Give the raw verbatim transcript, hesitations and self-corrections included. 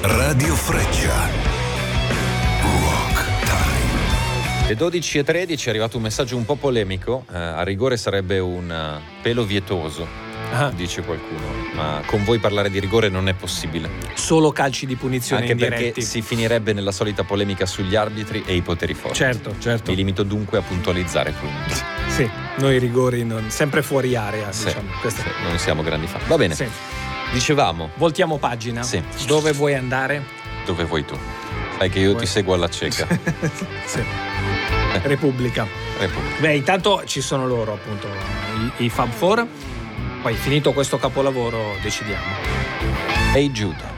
Radio Freccia. Rock Time. Le dodici e tredici è arrivato un messaggio un po' polemico, eh, a rigore sarebbe un uh, pelo vietoso, ah. dice qualcuno, ma con voi parlare di rigore non è possibile. Solo calci di punizione anche indiretti. Perché si finirebbe nella solita polemica sugli arbitri e i poteri forti. Certo, certo. Mi limito dunque a puntualizzare punti. Sì, noi rigori non, sempre fuori area, sì, diciamo. Sì, non siamo grandi fan. Va bene. Sì. Dicevamo. Voltiamo pagina. Sì. Dove vuoi andare? Dove vuoi tu. Sai che io vuoi? Ti seguo alla cieca. Sì. Repubblica. Repubblica. Beh, intanto ci sono loro, appunto, i, i Fab Four. Poi finito questo capolavoro decidiamo. Hey Jude.